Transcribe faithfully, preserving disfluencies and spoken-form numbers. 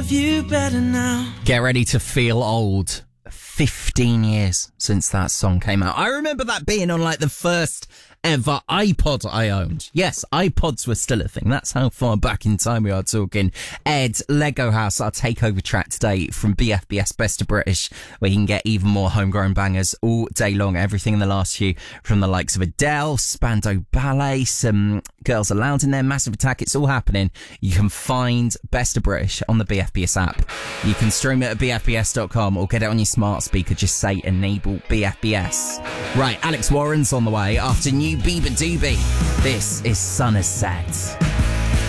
love you better now. Get ready to feel old. fifteen years since that song came out. I remember that being on like the first ever iPod I owned. Yes, iPods were still a thing. That's how far back in time we are talking. Ed, Lego House, our takeover track today from B F B S Best of British, where you can get even more homegrown bangers all day long. Everything in the last few from the likes of Adele, Spandau Ballet, some Girls Aloud in there, Massive Attack. It's all happening. You can find Best of British on the B F B S app. You can stream it at b f b s dot com or get it on your smart speaker. Just say enable B F B S. Right, Alex Warren's on the way after new Bieber Doobie. This is Sun Has Set.